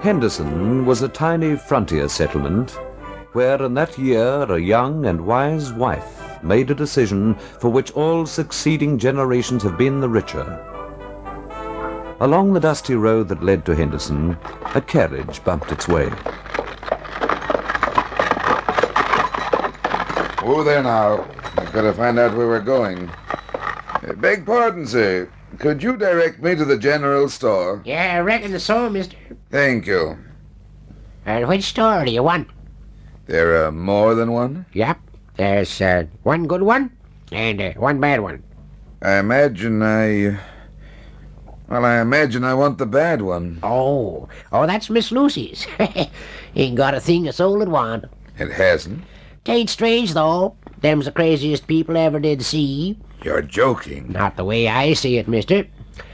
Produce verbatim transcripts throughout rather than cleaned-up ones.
Henderson was a tiny frontier settlement where in that year a young and wise wife made a decision for which all succeeding generations have been the richer. Along the dusty road that led to Henderson, a carriage bumped its way. Oh, there now. I've got to find out where we're going. Uh, beg pardon, sir. Could you direct me to the general store? Yeah, I reckon so, mister. Thank you. And which store do you want? There are more than one? Yep. There's uh, one good one and uh, one bad one. I imagine I... Well, I imagine I want the bad one. Oh, oh, that's Miss Lucy's. Ain't got a thing a soul would want. It hasn't? Tain't strange, though. Them's the craziest people ever did see. You're joking. Not the way I see it, mister.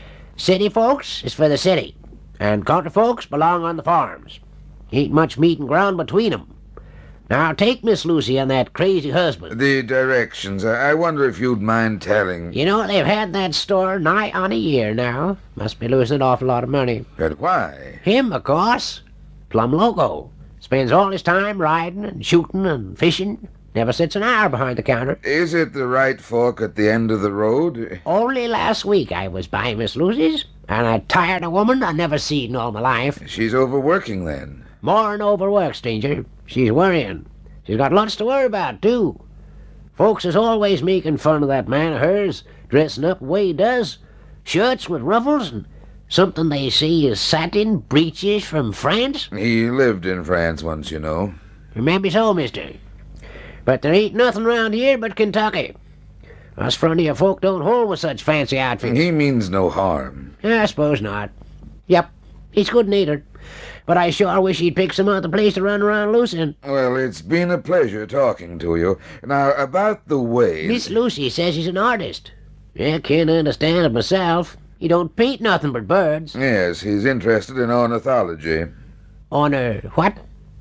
City folks is for the city, and country folks belong on the farms. Ain't much meeting ground between 'em. Now take Miss Lucy and that crazy husband. The directions. I wonder if you'd mind telling. You know, they've had that store nigh on a year now. Must be losing an awful lot of money. But why? Him, of course. Plumb loco. Spends all his time riding and shooting and fishing. Never sits an hour behind the counter. Is it the right fork at the end of the road? Only last week I was by Miss Lucy's, and I tired a woman I never seen in all my life. She's overworking, then. More'n overwork, stranger. She's worrying. She's got lots to worry about, too. Folks is always making fun of that man of hers, dressing up the way he does. Shirts with ruffles and something they say is satin breeches from France. He lived in France once, you know. Maybe so, mister. But there ain't nothing round here but Kentucky. Us frontier folk don't hold with such fancy outfits. He means no harm. I suppose not. Yep, he's good-natured. But I sure wish he'd pick some other place to run around loose in. Well, it's been a pleasure talking to you. Now, about the way... Miss Lucy says he's an artist. I can't understand it myself. He don't paint nothing but birds. Yes, he's interested in ornithology. Orner what?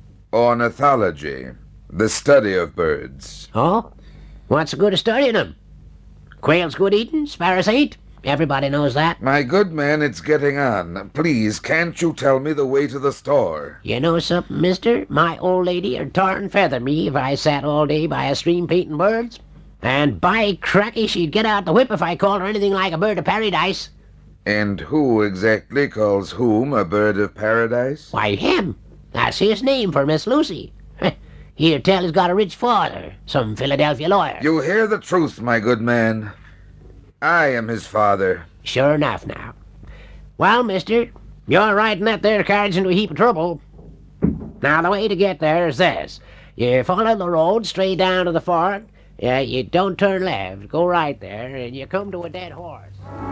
Ornithology. The study of birds. Oh? What's the good of studying them? Quail's good eating, sparrows ain't. Everybody knows that. My good man, it's getting on. Please, can't you tell me the way to the store? You know something, mister? My old lady 'd tar and feather me if I sat all day by a stream painting birds. And by cracky, she'd get out the whip if I called her anything like a bird of paradise. And who exactly calls whom a bird of paradise? Why, him. That's his name for Miss Lucy. He'd tell he's got a rich father, some Philadelphia lawyer. You hear the truth, my good man. I am his father. Sure enough, now. Well, mister, you're riding that there carriage into a heap of trouble. Now, the way to get there is this. You follow the road straight down to the fork. Yeah, you don't turn left. Go right there, and you come to a dead horse.